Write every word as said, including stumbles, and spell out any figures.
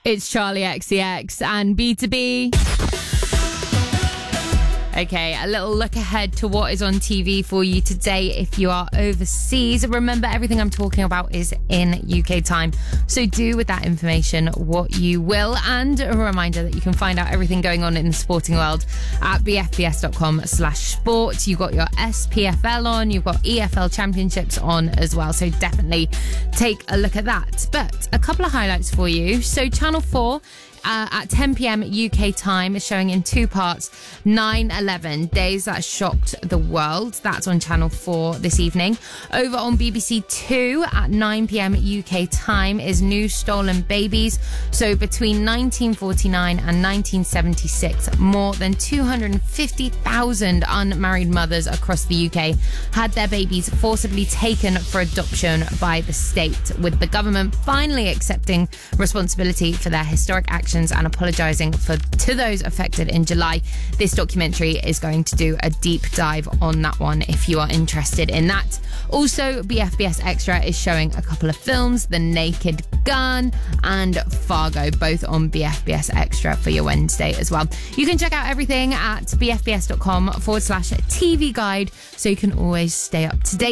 It's Charlie X C X and B two B. Okay, a little look ahead to what is on T V for you today if you are overseas. Remember, everything I'm talking about is in U K time, so do with that information what you will. And a reminder that you can find out everything going on in the sporting world at b f b s dot com slash sport. You've got your S P F L on, you've got E F L championships on as well, so definitely take a look at that. But a couple of highlights for you. So Channel four Uh, at ten p.m. U K time is showing in two parts nine eleven Days That Shocked the World. That's on Channel four this evening. Over on B B C two at nine p.m. U K time is New Stolen Babies. So between nineteen forty-nine and nineteen seventy-six, more than two hundred fifty thousand unmarried mothers across the U K had their babies forcibly taken for adoption by the state, with the government finally accepting responsibility for their historic actions and apologising for to those affected in July. This documentary is going to do a deep dive on that one if you are interested in that. Also, B F B S Extra is showing a couple of films, The Naked Gun and Fargo, both on B F B S Extra for your Wednesday as well. You can check out everything at b f b s dot com forward slash T V guide, so you can always stay up to date.